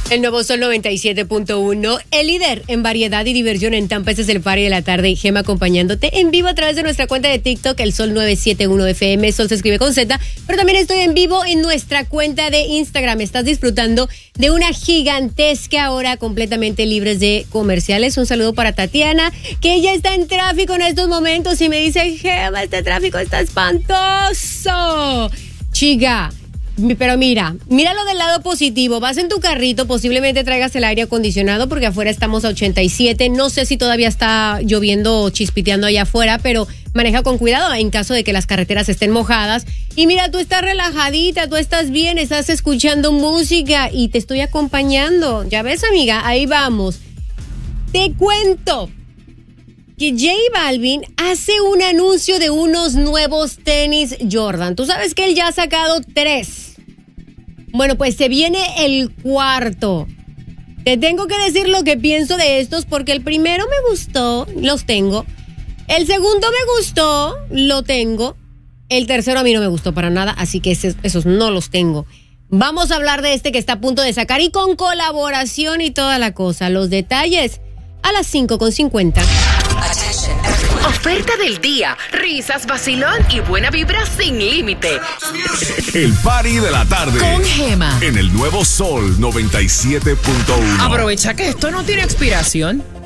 El nuevo Sol 97.1, el líder en variedad y diversión en Tampa. Este es el Party de la tarde y Gema acompañándote en vivo a través de nuestra cuenta de TikTok, el Sol 971 FM. Sol se escribe con Z, pero también estoy en vivo en nuestra cuenta de Instagram. Estás disfrutando de una gigantesca hora completamente libres de comerciales. Un saludo para Tatiana, que ella está en tráfico en estos momentos y me dice, Gema, este tráfico está espantoso. Chica, pero míralo del lado positivo. Vas en tu carrito, posiblemente traigas el aire acondicionado porque afuera estamos a 87. No sé si todavía está lloviendo o chispiteando allá afuera, pero maneja con cuidado en caso de que las carreteras estén mojadas. Y mira, tú estás relajadita, tú estás bien, estás escuchando música y te estoy acompañando. Ya ves, amiga, ahí vamos. Te cuento que J Balvin hace un anuncio de unos nuevos tenis Jordan. Tú sabes que él ya ha sacado 3. Bueno, pues se viene el 4. Te tengo que decir lo que pienso de estos porque el primero me gustó, los tengo. El segundo me gustó, lo tengo. El tercero a mí no me gustó para nada, así que esos no los tengo. Vamos a hablar de este que está a punto de sacar y con colaboración y toda la cosa. Los detalles a las 5:50. Oferta del día, risas, vacilón y buena vibra sin límite. El Party de la tarde. Con Gema. En el nuevo Sol 97.1. Aprovecha que esto no tiene expiración.